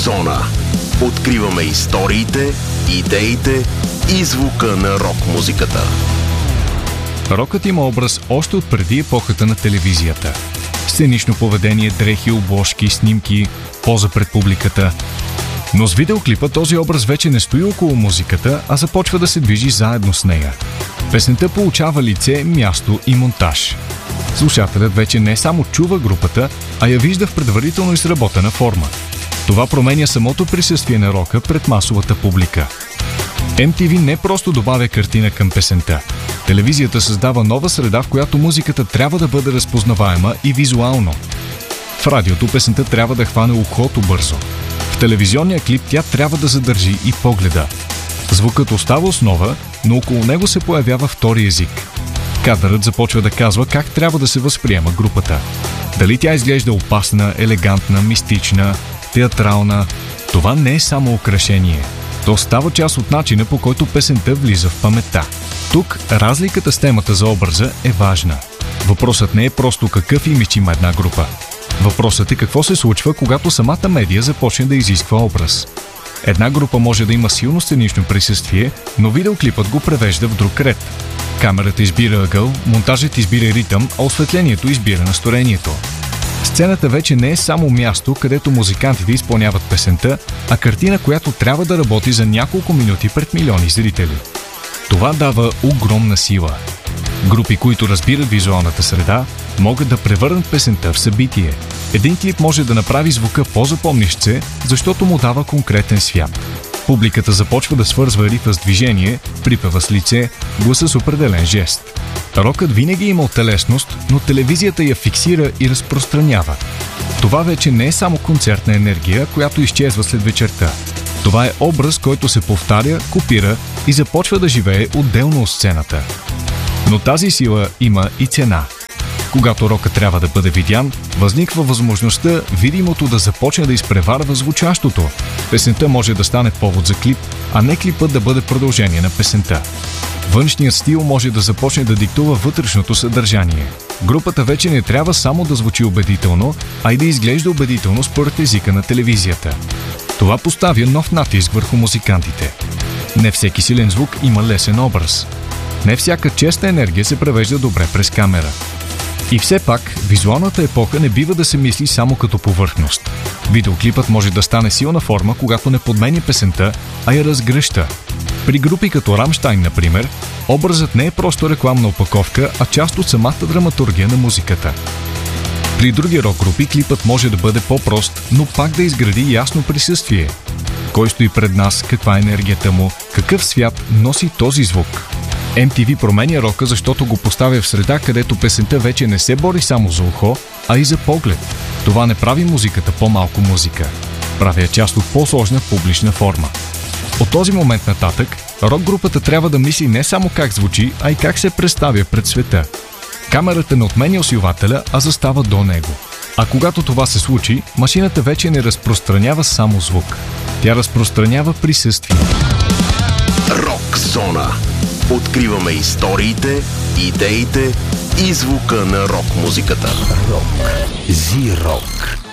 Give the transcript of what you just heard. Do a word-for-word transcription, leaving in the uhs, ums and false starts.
Зона. Откриваме историите, идеите и звука на рок-музиката. Рокът има образ още от преди епохата на телевизията. Сценично поведение, дрехи, обложки, снимки, поза пред публиката. Но с видеоклипа този образ вече не стои около музиката, а започва да се движи заедно с нея. Песента получава лице, място и монтаж. Слушателят вече не само чува групата, а я вижда в предварително изработена форма. Това променя самото присъствие на рока пред масовата публика. Ем Ти Ви не просто добавя картина към песента. Телевизията създава нова среда, в която музиката трябва да бъде разпознаваема и визуално. В радиото песента трябва да хване ухото бързо. В телевизионния клип тя трябва да задържи и погледа. Звукът остава основа, но около него се появява втори език. Кадърът започва да казва как трябва да се възприема групата. Дали тя изглежда опасна, елегантна, мистична, театрална. Това не е само украшение. То става част от начина, по който песента влиза в паметта. Тук разликата с темата за образа е важна. Въпросът не е просто какъв имидж има една група. Въпросът е какво се случва, когато самата медия започне да изисква образ. Една група може да има силно сценично присъствие, но видеоклипът го превежда в друг ред. Камерата избира ъгъл, монтажът избира ритъм, а осветлението избира настроението. Сцената вече не е само място, където музикантите изпълняват песента, а картина, която трябва да работи за няколко минути пред милиони зрители. Това дава огромна сила. Групи, които разбират визуалната среда, могат да превърнат песента в събитие. Един клип може да направи звука по-запомнящ се, защото му дава конкретен свят. Публиката започва да свързва рифа с движение, припева с лице, гласа с определен жест. Рокът винаги е имал телесност, но телевизията я фиксира и разпространява. Това вече не е само концертна енергия, която изчезва след вечерта. Това е образ, който се повтаря, копира и започва да живее отделно от сцената. Но тази сила има и цена. Когато рокът трябва да бъде видян, възниква възможността видимото да започне да изпреварва звучащото. Песента може да стане повод за клип, а не клипът да бъде продължение на песента. Външният стил може да започне да диктува вътрешното съдържание. Групата вече не трябва само да звучи убедително, а и да изглежда убедително според езика на телевизията. Това поставя нов натиск върху музикантите. Не всеки силен звук има лесен образ. Не всяка честа енергия се превежда добре през камера. И все пак, визуалната епоха не бива да се мисли само като повърхност. Видеоклипът може да стане силна форма, когато не подменя песента, а я разгръща. При групи като Рамщайн, например, образът не е просто рекламна опаковка, а част от самата драматургия на музиката. При други рок-групи клипът може да бъде по-прост, но пак да изгради ясно присъствие. Кой стои пред нас, каква е енергията му, какъв свят носи този звук. Ем Ти Ви променя рока, защото го поставя в среда, където песента вече не се бори само за ухо, а и за поглед. Това не прави музиката по-малко музика. Прави я част от по-сложна публична форма. От този момент нататък, рок-групата трябва да мисли не само как звучи, а и как се представя пред света. Камерата не отменя усилвателя, а застава до него. А когато това се случи, машината вече не разпространява само звук. Тя разпространява присъствие. Рок-зона. Откриваме историите, идеите и звука на рок-музиката. Рок. Зи-рок.